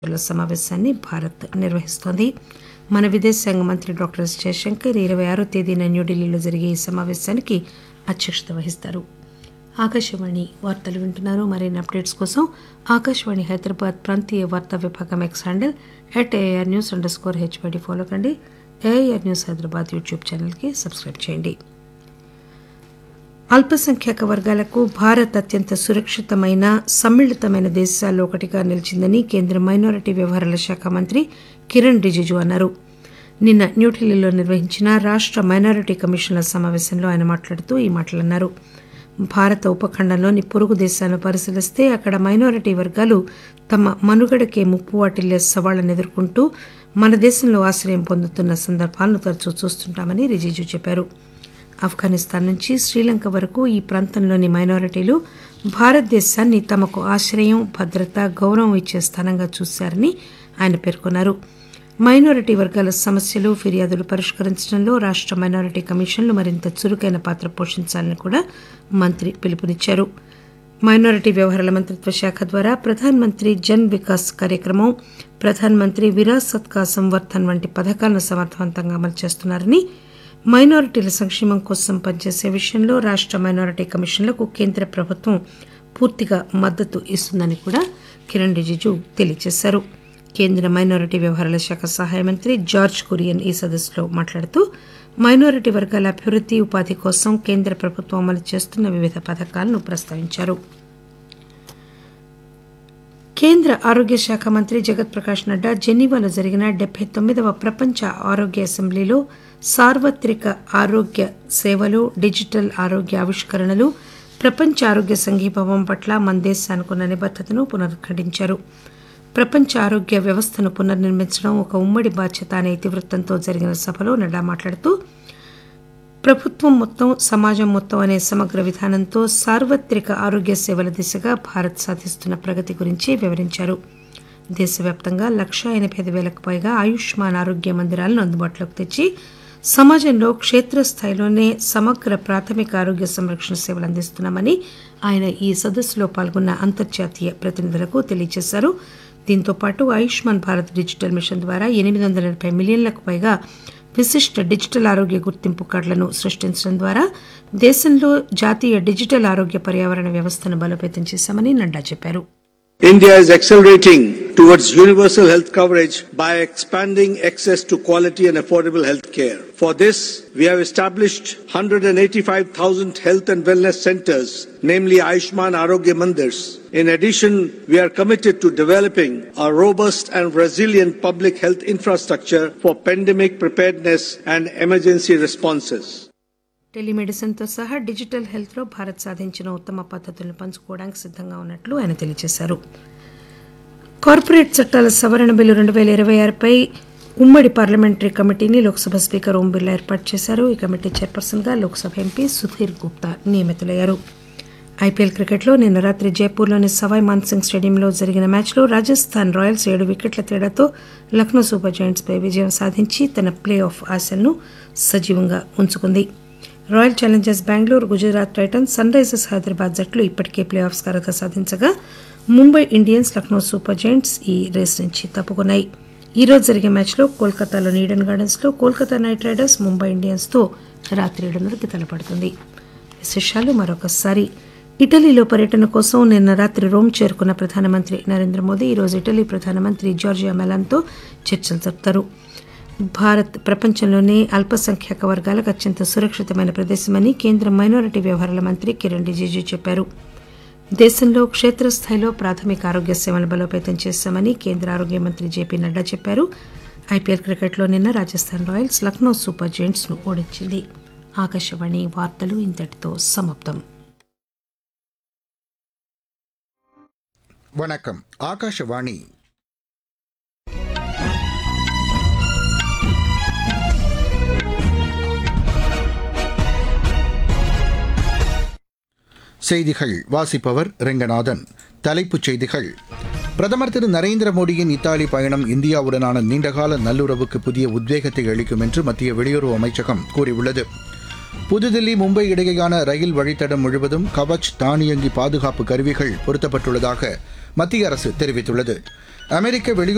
సమావేశాన్ని భారత్ నిర్వహిస్తోంది. మన విదేశాంగ మంత్రి డాక్టర్ ఎస్ జయశంకర్ 26వ తేదీన న్యూఢిల్లీలో జరిగే ఈ సమావేశానికి అధ్యక్షత వహిస్తారు. ఆకాశవాణి వార్తలు వింటున్నారు. మరిన్ని అప్డేట్స్ కోసం ఆకాశవాణి హైదరాబాద్ ప్రాంతీయ వార్తా విభాగం ఎక్స్ హ్యాండిల్ @AIRnews_HYD ఫాలో కండి. AIR న్యూస్ హైదరాబాద్ యూట్యూబ్ ఛానల్కి సబ్స్క్రైబ్ చేయండి. అల్పసంఖ్యాక వర్గాలకు భారత్ అత్యంత సురక్షితమైన సమ్మిళితమైన దేశాల్లో ఒకటిగా నిలిచిందని కేంద్ర మైనారిటీ వ్యవహారాల శాఖ మంత్రి కిరణ్ రిజిజు అన్నారు. నిన్న న్యూఢిల్లీలో నిర్వహించిన రాష్ట మైనారిటీ కమిషన్ల సమావేశంలో ఆయన మాట్లాడుతూ ఈ మాటలన్నారు. భారత ఉపఖండంలోని పొరుగు దేశాలను పరిశీలిస్తే అక్కడ మైనారిటీ వర్గాలు తమ మనుగడకే ముప్పు వాటిల్లే సవాళ్లను ఎదుర్కొంటూ మన దేశంలో ఆశ్రయం పొందుతున్న సందర్భాలను తరచూ చూస్తుంటామని రిజిజు చెప్పారు. ఆఫ్ఘనిస్తాన్ నుంచి శ్రీలంక వరకు ఈ ప్రాంతంలోని మైనారిటీలు భారతదేశాన్ని తమకు ఆశ్రయం, భద్రత, గౌరవం ఇచ్చే స్థానంగా చూశారని ఆయన పేర్కొన్నారు. మైనారిటీ వర్గాల సమస్యలు, ఫిర్యాదులు పరిష్కరించడంలో రాష్ట మైనారిటీ కమిషన్లు మరింత చురుకైన పాత్ర పోషించాలని కూడా మంత్రి పిలుపునిచ్చారు. మైనారిటీ వ్యవహారాల మంత్రిత్వ శాఖ ద్వారా ప్రధాన్ మంత్రి జన్ వికాస్ కార్యక్రమం, ప్రధాన్ మంత్రి విరాసత్ కా సంవర్ధన్ వంటి పథకాలను సమర్థవంతంగా అమలు చేస్తున్నారని, మైనారిటీల సంక్షేమం కోసం పనిచేసే విషయంలో రాష్ట మైనారిటీ కమిషన్లకు కేంద్ర ప్రభుత్వం పూర్తిగా మద్దతు ఇస్తుందని కూడా కిరణ్ రిజిజు తెలియజేశారు. కేంద్ర మైనారిటీ వ్యవహారాల శాఖ సహాయ మంత్రి జార్జ్ కురియన్ ఈ సదస్సులో మాట్లాడుతూ మైనారిటీ వర్గాల అభివృద్ది, ఉపాధి కోసం కేంద్ర ప్రభుత్వం అమలు చేస్తున్న వివిధ పథకాలను ప్రస్తావించారు. కేంద్ర ఆరోగ్య శాఖ మంత్రి జగత్ ప్రకాష్ నడ్డా జెనీవాలో జరిగిన 79వ ప్రపంచ ఆరోగ్య అసెంబ్లీలో సార్వత్రిక ఆరోగ్య సేవలు, డిజిటల్ ఆరోగ్య ఆవిష్కరణలు, ప్రపంచ ఆరోగ్య సంఘీభావం పట్ల మన దేశానికి ఉన్న నిబద్దతను పునరుద్ఘాటించారు. ప్రపంచ ఆరోగ్య వ్యవస్థను పునర్నిర్మించడం ఒక ఉమ్మడి బాధ్యత అనే ఇతివృత్తంతో జరిగిన సభలో నడ్డా మాట్లాడుతూ ప్రభుత్వం మొత్తం, సమాజం మొత్తం అనే సమగ్ర విధానంతో సార్వత్రిక ఆరోగ్య సేవల దిశగా భారత్ సాధిస్తున్న ప్రగతి గురించి వివరించారు. దేశవ్యాప్తంగా 1,85,000కు పైగా ఆయుష్మాన్ ఆరోగ్య మందిరాలను అందుబాటులోకి తెచ్చి సమాజంలో క్షేత్రస్థాయిలోనే సమగ్ర ప్రాథమిక ఆరోగ్య సంరక్షణ సేవలు అందిస్తున్నామని ఆయన ఈ సదస్సులో పాల్గొన్న అంతర్జాతీయ ప్రతినిధులకు తెలియజేశారు. దీంతో పాటు ఆయుష్మాన్ భారత్ డిజిటల్ మిషన్ ద్వారా 880 మిలియన్లకు పైగా విశిష్ట డిజిటల్ ఆరోగ్య గుర్తింపు కార్డులను సృష్టించడం ద్వారా దేశంలో జాతీయ డిజిటల్ ఆరోగ్య పర్యావరణ వ్యవస్థను బలోపేతం చేశామని నడ్డా చెప్పారు. India is accelerating towards universal health coverage by expanding access to quality and affordable health care. For this, we have established 185,000 health and wellness centers, namely Ayushman Arogya Mandirs. In addition, we are committed to developing a robust and resilient public health infrastructure for pandemic preparedness and emergency responses. టెలిమెడిసిన్తో సహా digital హెల్త్లో Bharat సాధించిన ఉత్తమ పద్ధతులను పంచుకోవడానికి సిద్ధంగా ఉన్నట్లు ఆయన తెలియజేశారు. Corporate చట్టాల సవరణ బిల్లు 2026పై ఉమ్మడి పార్లమెంటరీ కమిటీని లోక్సభ స్పీకర్ ఓం బిర్లా ఏర్పాటు చేశారు. ఈ కమిటీ చైర్పర్సన్గా లోక్సభ ఎంపీ సుధీర్ గుప్తా నియమితులయ్యారు. ఐపీఎల్ క్రికెట్లో నిన్న రాత్రి జైపూర్లోని సవాయ్ మాన్సింగ్ స్టేడియంలో జరిగిన మ్యాచ్లో రాజస్థాన్ రాయల్స్ 7 వికెట్ల తేడాతో లక్నో సూపర్ జైంట్స్పై విజయం సాధించి తన ప్లే ఆఫ్ ఆశలను సజీవంగా ఉంచుకుంది. Royal Challengers Bengaluru, Gujarat Titans, sun Risers Hyderabad జట్లు ఇప్పటికే ప్లే ఆఫ్స్ అర్హత సాధించగా Mumbai Indians, Lucknow super Giants ఈ రేస్ నుంచి తప్పుకున్నాయి. ఈ రోజు జరిగే మ్యాచ్లో కోల్కతాలోని ఈడెన్ గార్డెన్స్లో కోల్కతా నైట్ రైడర్స్ ముంబై ఇండియన్స్తో రాత్రి 7:30కి తలపడుతుంది. విశేషాలు మరొకసారి. ఇటలీలో పర్యటన కోసం నిన్న రాత్రి రోమ్ చేరుకున్న ప్రధానమంత్రి నరేంద్ర మోదీ ఈరోజు ఇటలీ ప్రధానమంత్రి జార్జియా మెలాన్తో చర్చలు జరుపుతారు. భారత్ ప్రపంచంలోనే అల్పసంఖ్యాక వర్గాలకు అత్యంత సురక్షితమైన ప్రదేశమని కేంద్ర మైనారిటీ వ్యవహారాల మంత్రి కిరణ్ రిజిజు చెప్పారు. దేశంలో క్షేత్రస్థాయిలో ప్రాథమిక ఆరోగ్య సేవలను బలోపేతం చేశామని కేంద్ర ఆరోగ్య మంత్రి జేపీ నడ్డా చెప్పారు. ఐపీఎల్ క్రికెట్లో నిన్న రాజస్థాన్ రాయల్స్ లక్నో సూపర్ జైంట్స్ను ఓడించింది. ఆకాశవాణి వార్తలు ఇంతటితో సమాప్తం. வணக்கம். ஆகாஷவாணி. செய்திகள் வாசிப்பவர் ரெங்கநாதன். தலைப்புச் செய்திகள். பிரதமர் திரு நரேந்திர மோடியின் இத்தாலி பயணம் இந்தியாவுடனான நீண்டகால நல்லுறவுக்கு புதிய உத்வேகத்தை அளிக்கும் என்று மத்திய வெளியுறவு அமைச்சகம் கூறியுள்ளது. புதுதில்லி மும்பை இடையேயான ரயில் வழித்தடம் முழுவதும் கவச் தானியங்கி பாதுகாப்பு கருவிகள் பொருத்தப்பட்டுள்ளதாக மத்திய அரசு தெரிவித்துள்ளது. அமெரிக்க வெளியுறவு